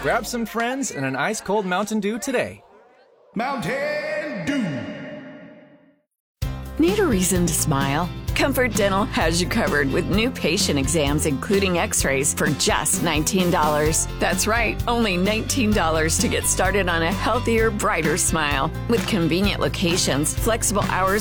Grab some friends and an ice-cold Mountain Dew today. Mountain Dew. Need a reason to smile? Comfort Dental has you covered with new patient exams, including x-rays, for just $19. That's right, only $19 to get started on a healthier, brighter smile. With convenient locations, flexible hours,